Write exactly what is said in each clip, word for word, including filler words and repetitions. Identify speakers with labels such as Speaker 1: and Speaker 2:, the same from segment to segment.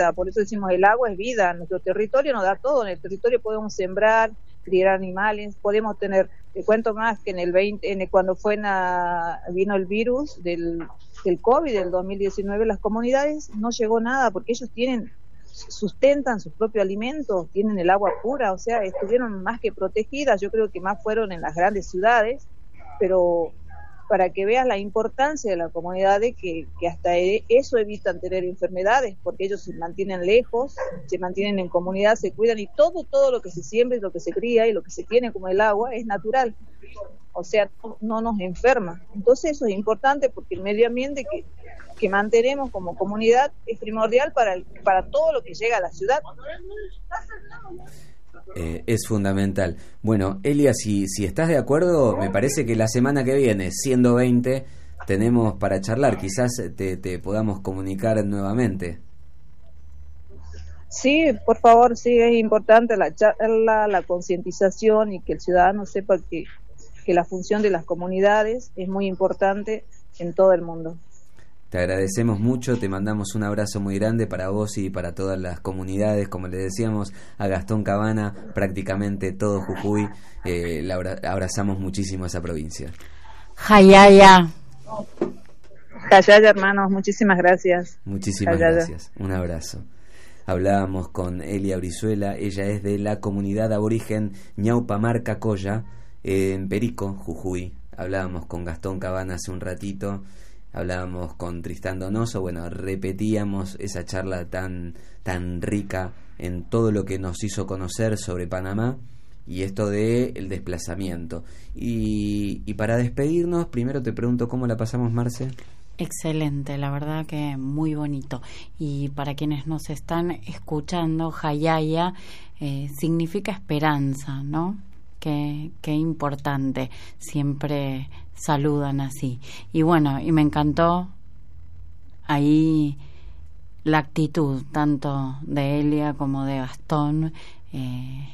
Speaker 1: vida, por eso decimos el agua es vida, nuestro territorio nos da todo, en el territorio podemos sembrar, criar animales, podemos tener, te cuento más que en el veinte, en el, cuando fue na, vino el virus del, del COVID del dos mil diecinueve, las comunidades no llegó nada porque ellos tienen, sustentan sus propios alimentos, tienen el agua pura, o sea, estuvieron más que protegidas, yo creo que más fueron en las grandes ciudades, pero para que veas la importancia de la comunidad, de que, que hasta eso evitan tener enfermedades, porque ellos se mantienen lejos, se mantienen en comunidad, se cuidan, y todo, todo lo que se siembra y lo que se cría y lo que se tiene como el agua es natural, o sea, no, no nos enferma. Entonces eso es importante porque el medio ambiente que, que mantenemos como comunidad es primordial para, el, para todo lo que llega a la ciudad.
Speaker 2: Eh, es fundamental. Bueno, Elia, si, si estás de acuerdo, me parece que la semana que viene, siendo veinte, tenemos para charlar, quizás te, te podamos comunicar nuevamente.
Speaker 1: Sí, por favor, sí, es importante la charla, la concientización y que el ciudadano sepa que, que la función de las comunidades es muy importante en todo el mundo.
Speaker 2: Te agradecemos mucho, te mandamos un abrazo muy grande para vos y para todas las comunidades, como le decíamos a Gastón Cabana, prácticamente todo Jujuy, eh, la abra- abrazamos muchísimo a esa provincia.
Speaker 3: Jayaya.
Speaker 1: Jayaya, hermanos, muchísimas gracias.
Speaker 2: Muchísimas
Speaker 1: Jayaya.
Speaker 2: gracias, un abrazo. Hablábamos con Elia Brizuela, ella es de la comunidad aborigen Ñaupamar Cacoya, eh, en Perico, Jujuy. Hablábamos con Gastón Cabana hace un ratito. Hablábamos con Tristán Donoso, bueno, repetíamos esa charla tan, tan rica en todo lo que nos hizo conocer sobre Panamá y esto de el desplazamiento. Y, y para despedirnos, primero te pregunto cómo la pasamos, Marce.
Speaker 3: Excelente, la verdad que muy bonito. Y para quienes nos están escuchando, Jayaya eh, significa esperanza, ¿no? Qué, qué importante, siempre saludan así. Y bueno, y me encantó ahí la actitud tanto de Elia como de Gastón, eh,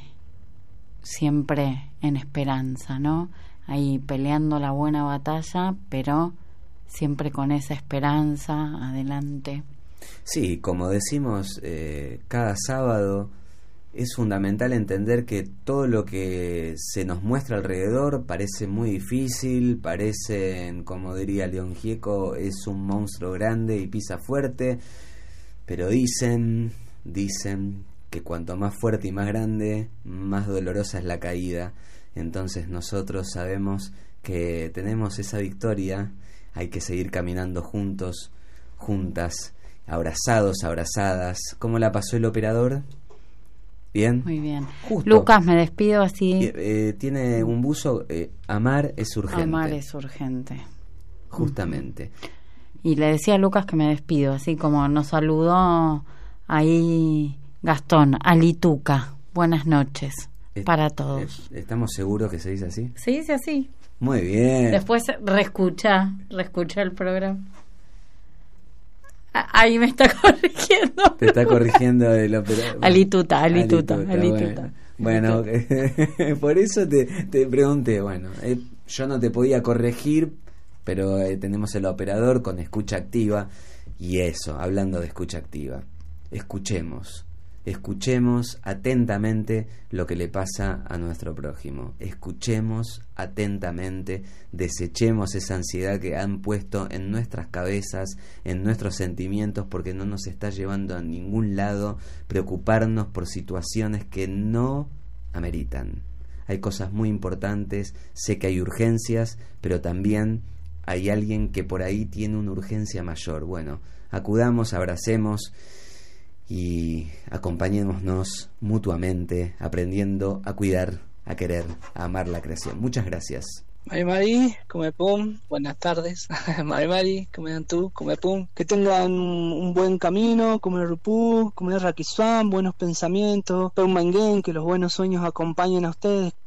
Speaker 3: siempre en esperanza, ¿no? Ahí peleando la buena batalla, pero siempre con esa esperanza adelante.
Speaker 2: Sí, como decimos eh, cada sábado, es fundamental entender que todo lo que se nos muestra alrededor parece muy difícil, parecen, como diría León Gieco, es un monstruo grande y pisa fuerte, pero dicen, dicen que cuanto más fuerte y más grande, más dolorosa es la caída. Entonces nosotros sabemos que tenemos esa victoria, hay que seguir caminando juntos, juntas, abrazados, abrazadas. ¿Cómo la pasó el operador? Bien.
Speaker 3: Muy bien.
Speaker 2: Justo.
Speaker 3: Lucas, me despido así.
Speaker 2: Eh, eh, tiene un buzo, eh, amar es urgente.
Speaker 3: Amar es urgente.
Speaker 2: Justamente.
Speaker 3: Y le decía a Lucas que me despido, así como nos saludó ahí Gastón, Alituca. Buenas noches
Speaker 2: Es,
Speaker 3: para todos.
Speaker 2: Es, ¿Estamos seguros que se dice así?
Speaker 3: Se dice así.
Speaker 2: Muy bien.
Speaker 3: Después reescucha, reescucha el programa. Ahí me está corrigiendo.
Speaker 2: Te está corrigiendo el operador.
Speaker 3: Alituta, alituta, alituta. alituta.
Speaker 2: Bueno, bueno por eso te, te pregunté. Bueno, eh, yo no te podía corregir, pero eh, tenemos el operador con escucha activa. Y eso, hablando de escucha activa, escuchemos. Escuchemos atentamente lo que le pasa a nuestro prójimo. Escuchemos atentamente, desechemos esa ansiedad que han puesto en nuestras cabezas, en nuestros sentimientos, porque no nos está llevando a ningún lado preocuparnos por situaciones que no ameritan. Hay cosas muy importantes, sé que hay urgencias, pero también hay alguien que por ahí tiene una urgencia mayor. Bueno, acudamos, abracemos y acompañémonos mutuamente, aprendiendo a cuidar, a querer, a amar la creación. Muchas gracias.
Speaker 4: Mari Mari, come pum, buenas tardes. Mari Mari, come dan tú, come pum. Que tengan un buen camino, come rupú, come raquisán, buenos pensamientos, pum manguén, que los buenos sueños acompañen a ustedes.